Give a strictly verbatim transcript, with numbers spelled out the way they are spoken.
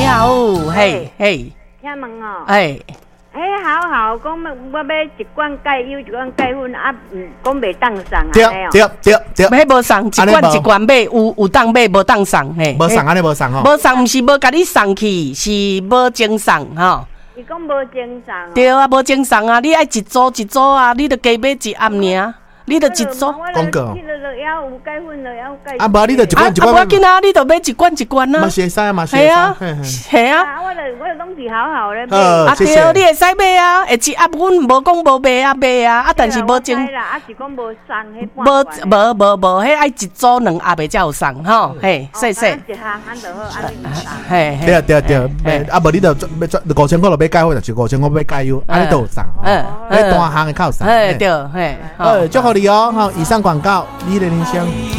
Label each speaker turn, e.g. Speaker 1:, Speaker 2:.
Speaker 1: 好，嘿嘿，
Speaker 2: 请问哦，
Speaker 1: 哎，
Speaker 2: 哎，好好，讲我要一罐钙油，一罐钙粉啊，嗯，讲袂当送啊，
Speaker 3: 对对对对，
Speaker 1: 买无送，一罐一罐买，有有当买，无当送，嘿，
Speaker 3: 无送安尼无送吼，
Speaker 1: 无送，毋是无甲你送去，是无精送吼。
Speaker 2: 伊讲无精送。
Speaker 1: 对啊，无精送啊，你爱一组一组啊，你著加买一盒尔。你著一组
Speaker 3: 广告，
Speaker 2: 啊，
Speaker 3: 无你著一罐一罐，
Speaker 1: 啊，无要紧啊，你著买一罐一罐啊，
Speaker 3: 嘛是会使啊，嘛是会使，
Speaker 1: 系啊，
Speaker 2: 啊，我著我著拢是好好咧买，
Speaker 1: 啊对，你会使买啊，会一盒阮无讲无卖啊卖啊，啊但是无精，
Speaker 2: 啊是讲无送迄
Speaker 1: 无无无无，迄爱一组两盒的才有送吼，嘿，细细，
Speaker 2: 一项安就好，安尼送，
Speaker 1: 嘿，
Speaker 3: 对对对，啊无你著五千块就买钙粉，就是五千块买钙油，安尼都有送，嗯，迄单项的靠送，
Speaker 1: 嘿对，嘿，
Speaker 3: 呃，祝福你哦，吼，以上广告，你的人生。